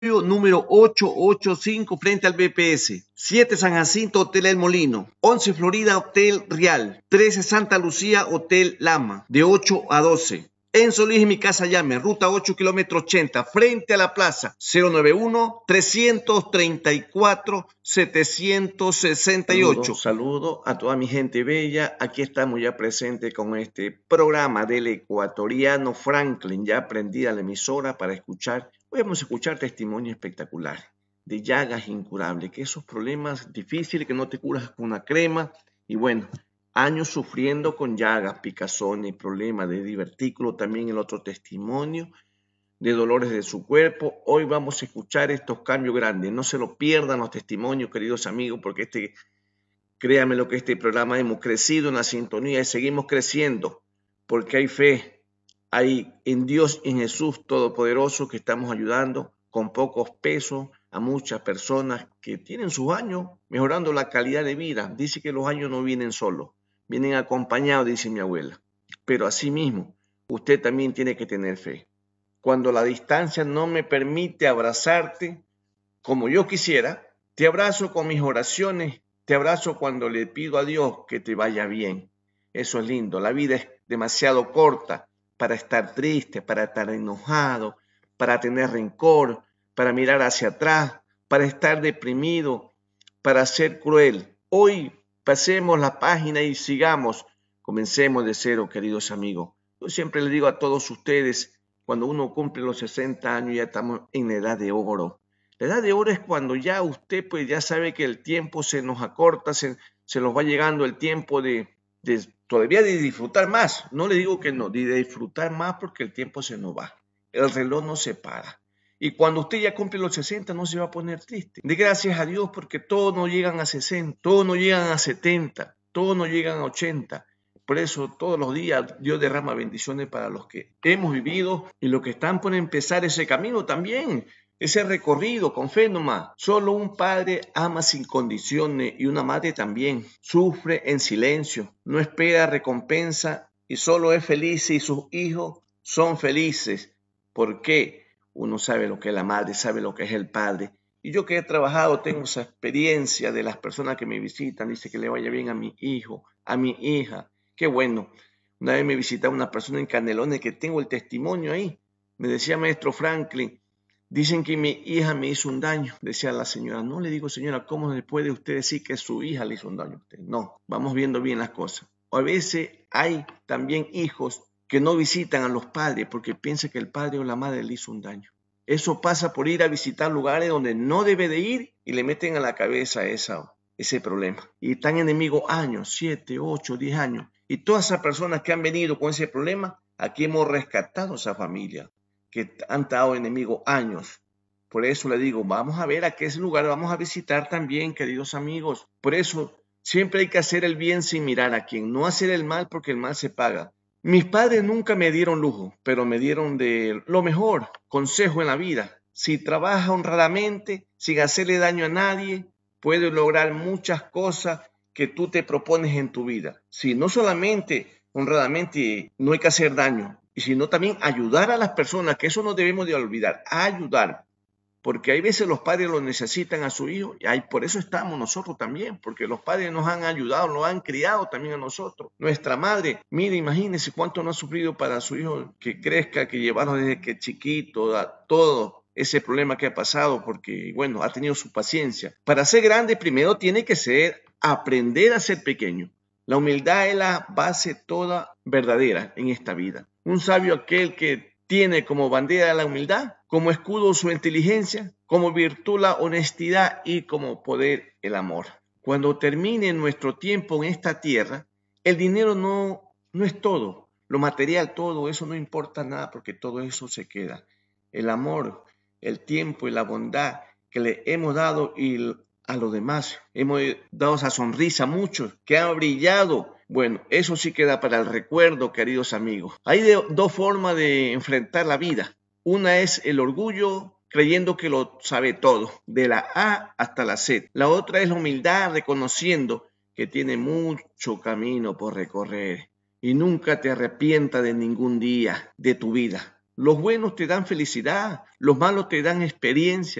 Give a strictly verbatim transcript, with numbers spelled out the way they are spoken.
número ochocientos ochenta y cinco frente al B P S, siete San Jacinto, Hotel El Molino, once Florida, Hotel Real, trece Santa Lucía, Hotel Lama, de ocho a doce. En Solís y Mi Casa Llame, ruta ocho, kilómetro ochenta, frente a la plaza, cero nueve uno, trescientos treinta y cuatro, setecientos sesenta y ocho. Saludo, saludo a toda mi gente bella. Aquí estamos ya presentes con este programa del ecuatoriano Franklin, ya prendida la emisora para escuchar. Hoy vamos a escuchar testimonio espectacular de llagas incurables, que esos problemas difíciles que no te curas con una crema, y bueno, años sufriendo con llagas, picazones, problemas de divertículo, también el otro testimonio de dolores de su cuerpo. Hoy vamos a escuchar estos cambios grandes. No se lo pierdan los testimonios, queridos amigos, porque este, créanme lo que este programa hemos crecido en la sintonía y seguimos creciendo, porque hay fe, hay en Dios y en Jesús Todopoderoso que estamos ayudando con pocos pesos a muchas personas que tienen sus años mejorando la calidad de vida. Dice que los años no vienen solos, vienen acompañados, dice mi abuela. Pero asimismo, usted también tiene que tener fe. Cuando la distancia no me permite abrazarte como yo quisiera, te abrazo con mis oraciones, te abrazo cuando le pido a Dios que te vaya bien. Eso es lindo. La vida es demasiado corta para estar triste, para estar enojado, para tener rencor, para mirar hacia atrás, para estar deprimido, para ser cruel. Hoy pasemos la página y sigamos. Comencemos de cero, queridos amigos. Yo siempre le digo a todos ustedes, cuando uno cumple los sesenta años ya estamos en la edad de oro. La edad de oro es cuando ya usted pues ya sabe que el tiempo se nos acorta, se, se nos va llegando el tiempo de, de todavía de disfrutar más. No le digo que no, de disfrutar más porque el tiempo se nos va. El reloj no se para. Y cuando usted ya cumple los sesenta no se va a poner triste. De gracias a Dios porque todos no llegan a sesenta, todos no llegan a setenta, todos no llegan a ochenta. Por eso todos los días Dios derrama bendiciones para los que hemos vivido y los que están por empezar ese camino también, ese recorrido con fe nomás. Solo un padre ama sin condiciones y una madre también. Sufre en silencio, no espera recompensa y solo es feliz si sus hijos son felices. ¿Por qué? Uno sabe lo que es la madre, sabe lo que es el padre. Y yo que he trabajado tengo esa experiencia de las personas que me visitan. Dice que le vaya bien a mi hijo, a mi hija. Qué bueno. Una vez me visitaba una persona en Canelones que tengo el testimonio ahí. Me decía, maestro Franklin, dicen que mi hija me hizo un daño. Decía la señora, no le digo, señora, ¿cómo le puede usted decir que su hija le hizo un daño a usted? No, vamos viendo bien las cosas. O a veces hay también hijos que no visitan a los padres porque piensan que el padre o la madre le hizo un daño. Eso pasa por ir a visitar lugares donde no debe de ir y le meten a la cabeza esa, ese problema. Y están enemigos años, siete, ocho, diez años. Y todas esas personas que han venido con ese problema, aquí hemos rescatado a esa familia que han estado enemigos años. Por eso le digo, vamos a ver a qué lugar vamos a visitar también, queridos amigos. Por eso siempre hay que hacer el bien sin mirar a quién, no hacer el mal porque el mal se paga. Mis padres nunca me dieron lujo, pero me dieron de lo mejor, consejo en la vida. Si trabajas honradamente, sin hacerle daño a nadie, puedes lograr muchas cosas que tú te propones en tu vida. Si no solamente honradamente no hay que hacer daño, sino también ayudar a las personas, que eso no debemos de olvidar, ayudar. Porque hay veces los padres lo necesitan a su hijo y hay, por eso estamos nosotros también, porque los padres nos han ayudado, nos han criado también a nosotros. Nuestra madre, mire, imagínense cuánto no ha sufrido para su hijo que crezca, que llevarlo desde que chiquito, a todo ese problema que ha pasado, porque bueno, ha tenido su paciencia. Para ser grande primero tiene que ser, aprender a ser pequeño. La humildad es la base toda verdadera en esta vida. Un sabio aquel que tiene como bandera la humildad, como escudo su inteligencia, como virtud la honestidad y como poder el amor. Cuando termine nuestro tiempo en esta tierra, el dinero no, no es todo. Lo material, todo eso no importa nada porque todo eso se queda. El amor, el tiempo y la bondad que le hemos dado y a los demás. Hemos dado esa sonrisa a muchos que han brillado. Bueno, eso sí queda para el recuerdo, queridos amigos. Hay de, dos formas de enfrentar la vida. Una es el orgullo, creyendo que lo sabe todo, de la A hasta la Z. La otra es la humildad, reconociendo que tiene mucho camino por recorrer. Y nunca te arrepientas de ningún día de tu vida. Los buenos te dan felicidad, los malos te dan experiencia.